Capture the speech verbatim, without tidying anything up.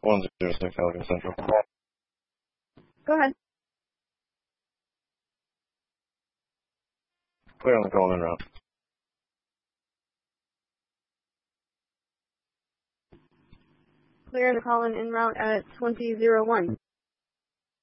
one zero six Elgin Central. Go ahead. Clear on the call in route. Clear the call in en route at twenty oh one.